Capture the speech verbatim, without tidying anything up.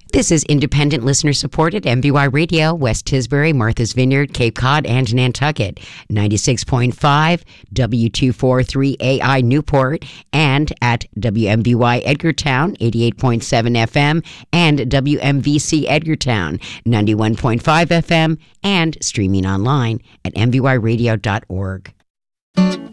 This is independent listener supported M V Y Radio, West Tisbury, Martha's Vineyard, Cape Cod, and Nantucket. ninety-six point five W two forty-three A I Newport, and at W M V Y Edgartown, eighty-eight point seven F M, and W M V C Edgartown, ninety-one point five F M, and streaming online at m v y radio dot org.